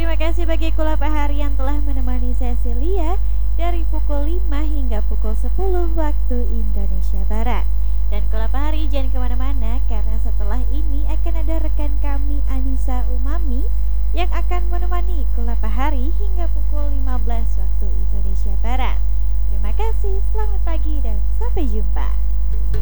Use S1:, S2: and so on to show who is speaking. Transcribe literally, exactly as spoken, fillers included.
S1: terima kasih bagi Kulapa Hari yang telah menemani Cecilia dari pukul lima hingga pukul sepuluh waktu Indonesia Barat. Dan Kulapa Hari jangan kemana-mana karena setelah ini akan ada rekan kami Anissa Umami yang akan menemani Kulapa Hari hingga pukul